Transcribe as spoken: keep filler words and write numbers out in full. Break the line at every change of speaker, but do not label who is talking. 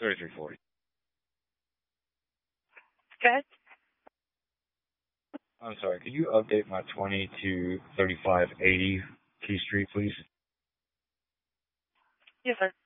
thirty-three forty.
Good.
I'm sorry, could you update my twenty to thirty-five eighty Key Street, please?
Yes, sir.